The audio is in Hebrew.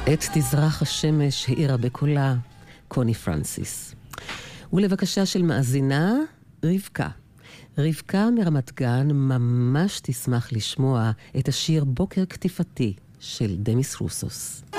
את תזרח השמש העירה בקולה קוני פרנסיס. ולבקשה של מאזינה, רבקה מרמת גן ממש תשמח לשמוע את השיר בוקר כתיפתי של דמיס רוסוס.